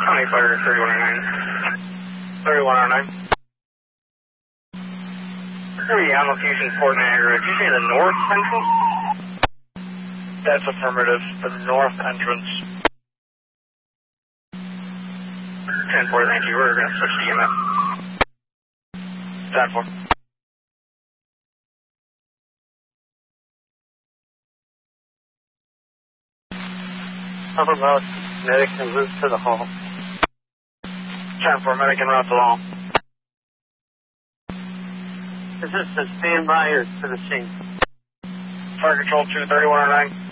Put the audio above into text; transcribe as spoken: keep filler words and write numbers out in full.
County Fire thirty-one oh nine. thirty-one oh nine. Three, on location, Fort Niagara. Did you say the north entrance? That's affirmative. The north entrance. ten four, thank you. We're going to switch to E M S. ten four. Cover mode. Medic and route to the hall. ten four, medic en route to the hall. Is this a standby or to the scene? Fire control two thirty-one oh nine.